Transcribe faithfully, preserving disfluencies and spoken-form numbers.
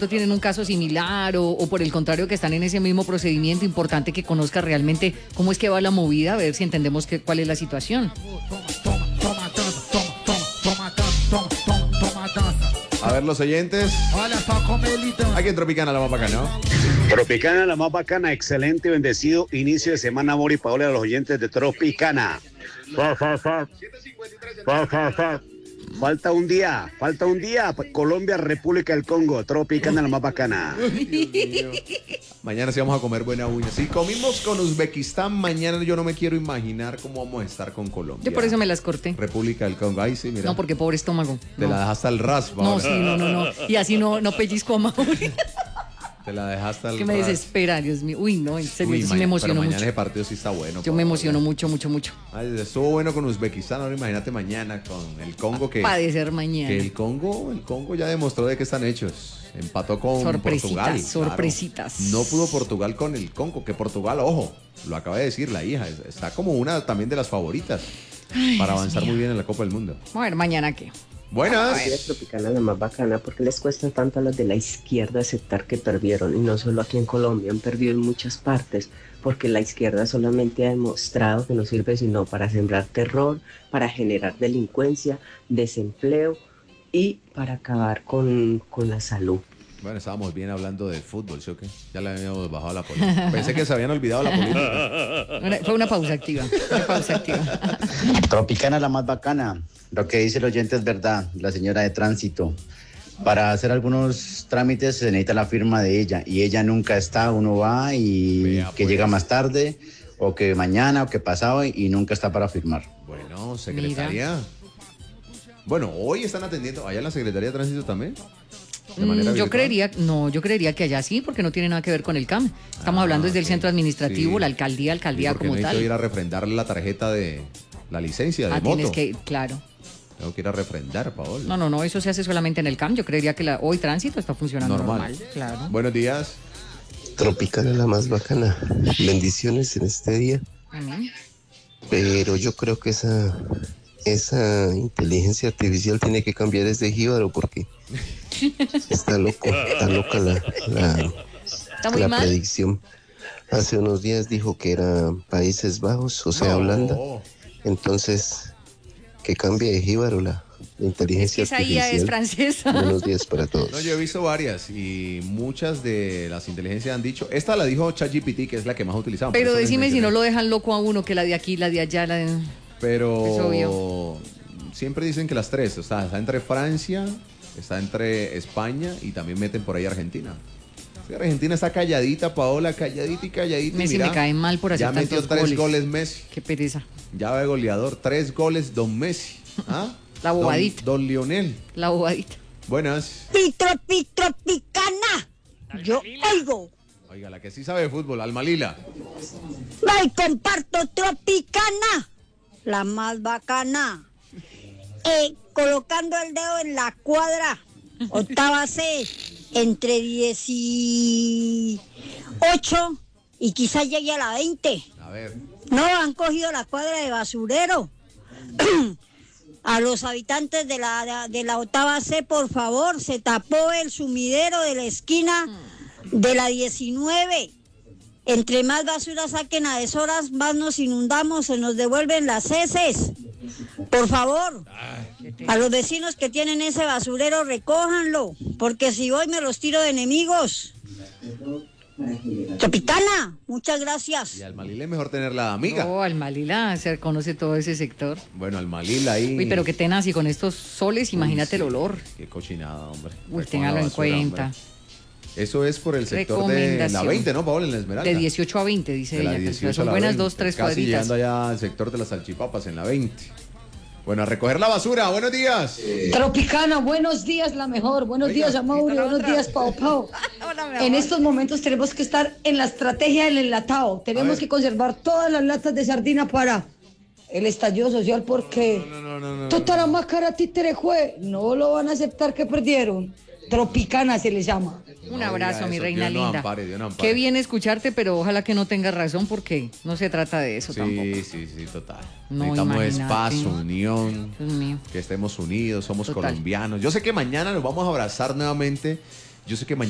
pronto tienen un caso similar o, o por el contrario que están en ese mismo procedimiento, importante que conozca realmente cómo es que va la movida, a ver si entendemos que, cuál es la situación. A ver, los oyentes. Aquí en Tropicana, la más bacana, ¿no? Tropicana, la más bacana, excelente y bendecido inicio de semana, amor y Paola, a los oyentes de Tropicana. Fa, fa, fa. Fa, fa, fa. Falta un día, falta un día. Colombia, República del Congo, Tropicana, la más bacana. Mañana sí vamos a comer buena uña. Si comimos con Uzbekistán, mañana yo no me quiero imaginar cómo vamos a estar con Colombia. Yo por eso me las corté. República del Congo, ahí sí, mira. No, porque pobre estómago. Te no. la dejaste al raspa. No, sí, no, no, no. Y así no, no pellizco a Mauri. Te la dejaste al Que me ras. desespera, Dios mío. Uy, no, en serio, Uy, sí mañana, me emocionó pero mucho. mañana ese partido sí está bueno. Yo me emociono mucho, mucho, mucho. Ay, estuvo bueno con Uzbekistán, ahora imagínate mañana con el Congo que... Padecer mañana. Que el Congo, el Congo ya demostró de qué están hechos. Empató con sorpresitas, Portugal. Sorpresitas. Claro. No pudo Portugal con el Congo, que Portugal, ojo, lo acaba de decir la hija, está como una también de las favoritas Ay, para avanzar muy bien en la Copa del Mundo. A ver, mañana qué. Buenas. La Tropicana, la más bacana, porque les cuesta tanto a los de la izquierda aceptar que perdieron, y no solo aquí en Colombia, han perdido en muchas partes, porque la izquierda solamente ha demostrado que no sirve sino para sembrar terror, para generar delincuencia, desempleo y para acabar con, con la salud. Bueno, estábamos bien hablando de fútbol, ¿sí o qué? Ya le habíamos bajado la política. Pensé que se habían olvidado la política. Una, fue una pausa activa. Una pausa activa. Tropicana, la más bacana. Lo que dice el oyente es verdad, la señora de tránsito. Para hacer algunos trámites se necesita la firma de ella y ella nunca está, uno va y Vea, que pues. llega más tarde o que mañana o que pasado y nunca está para firmar. Bueno, secretaria. Mira. Bueno, hoy están atendiendo allá en la Secretaría de Tránsito también. De manera yo virtual. creería, no, yo creería que allá sí, porque no tiene nada que ver con el C A M. Estamos ah, hablando desde okay. el centro administrativo, sí. la alcaldía, alcaldía como tal. tal. Ir a refrendarle la tarjeta de la licencia de ah, moto. Tienes que, claro. Tengo que ir a refrendar, Paola. No, no, no, eso se hace solamente en el C A M. Yo creería que la, hoy tránsito está funcionando normal. normal claro. Buenos días. Tropicana, la más bacana. Bendiciones en este día. Amén. Pero yo creo que esa, esa inteligencia artificial tiene que cambiar desde Jíbaro porque está loco, está loca la, la, la predicción. Hace unos días dijo que era Países Bajos, o sea, no. Holanda. Entonces, que cambie de Jíbaro la, la inteligencia es que artificial. Esa ya es francesa. Buenos días para todos. No, yo he visto varias y muchas de las inteligencias han dicho, esta la dijo ChatGPT, que es la que más utilizamos. Pero decime si no lo dejan loco a uno, que la de aquí, la de allá, la de... Pero siempre dicen que las tres, o sea, está entre Francia, está entre España y también meten por ahí Argentina. Sí, Argentina está calladita, Paola, calladita y calladita. Messi y mira, me cae mal por hacer ya metió tantos tres goles. goles Messi. Qué pereza. Ya va de goleador, tres goles Don Messi. ¿Ah? La bobadita. Don, don Lionel. La bobadita. Buenas. Pitropi, tropicana. Yo oigo. Oiga, la que sí sabe de fútbol, Alma Lila. La comparto Tropicana, la más bacana. Eh, colocando el dedo en la cuadra, octava C, entre dieciocho y quizás llegue a la veinte. A ver. No, han cogido la cuadra de basurero. A los habitantes de la, de la octava C, por favor, se tapó el sumidero de la esquina de la diecinueve. Entre más basura saquen a deshoras, más nos inundamos, se nos devuelven las heces. Por favor, a los vecinos que tienen ese basurero, recójanlo, porque si voy me los tiro de enemigos. Tropicana, muchas gracias. Y Almalila es mejor tenerla de amiga. No, Almalila, se conoce todo ese sector. Bueno, Almalila ahí. Uy, pero qué tenaz, y con estos soles, imagínate Uy, sí, el olor. Qué cochinada, hombre. Uy, téngalo en cuenta. Hombre. Eso es por el sector de la veinte, ¿no, Paola? En la Esmeralda. De dieciocho a veinte, dice de ella. La dieciocho son a la buenas veinte, dos, tres casi cuadritas. Llegando allá al sector de las salchipapas en la veinte. Bueno, a recoger la basura. Buenos días. Tropicana, buenos días, la mejor. Buenos Oiga, días, Amaury. Buenos otra. días, Pau Pau. Hola, en estos momentos tenemos que estar en la estrategia del enlatado. Tenemos que conservar todas las latas de sardina para el estallido social porque no, no, no, no, no, Totaramácara títere jue, no lo van a aceptar que perdieron. Tropicana se les llama. Un abrazo, mi eso, reina Dios no linda. Ampare, Dios no ampare. Qué bien escucharte, pero ojalá que no tengas razón porque no se trata de eso sí, tampoco. Sí, sí, sí, total. No, necesitamos es paz, unión, Dios mío. Que estemos unidos, somos Total. colombianos. Yo sé que mañana nos vamos a abrazar nuevamente. Yo sé que mañana